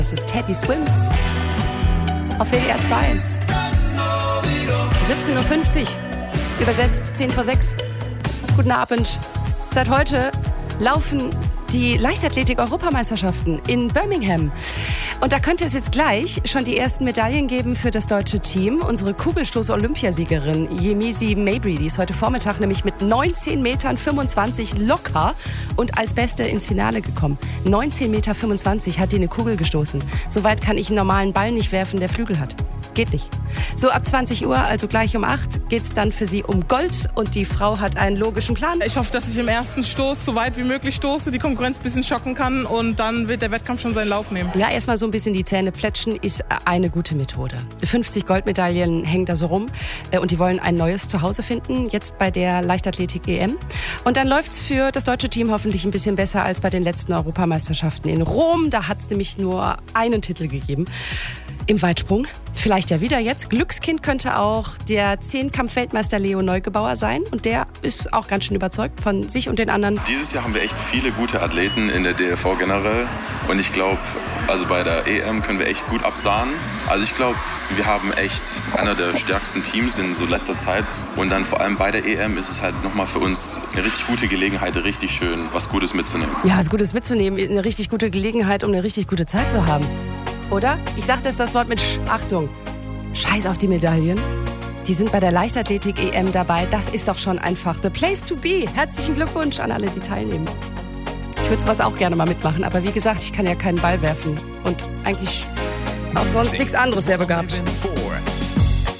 Das ist Teddy Swims auf WDR 2. 17.50 Uhr, übersetzt 10 vor 6. Guten Abend. Seit heute laufen die Leichtathletik-Europameisterschaften in Birmingham. Und da könnte es jetzt gleich schon die ersten Medaillen geben für das deutsche Team. Unsere Kugelstoß-Olympiasiegerin Yemisi Mabry, die ist heute Vormittag nämlich mit 19,25 Metern locker und als Beste ins Finale gekommen. 19,25 Meter hat die eine Kugel gestoßen. Soweit kann ich einen normalen Ball nicht werfen, der Flügel hat. Geht nicht. So ab 20 Uhr, also gleich um 8, geht's dann für sie um Gold und die Frau hat einen logischen Plan. Ich hoffe, dass ich im ersten Stoß so weit wie möglich stoße, die Konkurrenz ein bisschen schocken kann und dann wird der Wettkampf schon seinen Lauf nehmen. Ja, erstmal so ein bisschen die Zähne plätschen ist eine gute Methode. 50 Goldmedaillen hängen da so rum und die wollen ein neues Zuhause finden, jetzt bei der Leichtathletik-EM. Und dann läuft's für das deutsche Team hoffentlich ein bisschen besser als bei den letzten Europameisterschaften in Rom. Da hat's nämlich nur einen Titel gegeben. Im Weitsprung, vielleicht ja wieder jetzt. Glückskind könnte auch der 10-Kampf-Weltmeister Leo Neugebauer sein. Und der ist auch ganz schön überzeugt von sich und den anderen. Dieses Jahr haben wir echt viele gute Athleten in der DLV generell. Und ich glaube, also bei der EM können wir echt gut absahnen. Also ich glaube, wir haben echt einer der stärksten Teams in so letzter Zeit. Und dann vor allem bei der EM ist es halt nochmal für uns eine richtig gute Gelegenheit, richtig schön was Gutes mitzunehmen. Ja, was Gutes mitzunehmen. Eine richtig gute Gelegenheit, um eine richtig gute Zeit zu haben. Oder? Ich sag das Wort mit Achtung. Scheiß auf die Medaillen. Die sind bei der Leichtathletik-EM dabei. Das ist doch schon einfach the place to be. Herzlichen Glückwunsch an alle, die teilnehmen. Ich würde sowas auch gerne mal mitmachen. Aber wie gesagt, ich kann ja keinen Ball werfen. Und eigentlich auch sonst nichts anderes sehr begabt.